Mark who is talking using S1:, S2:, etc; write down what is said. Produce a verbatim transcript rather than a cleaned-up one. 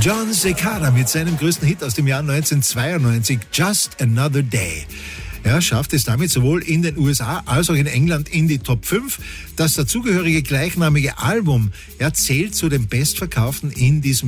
S1: John Cicada mit seinem größten Hit aus dem Jahr neunzehnhundertzweiundneunzig, Just Another Day. Er schafft es damit sowohl in den U S A als auch in England in die Top fünf. Das dazugehörige gleichnamige Album, er zählt zu den bestverkauften in diesem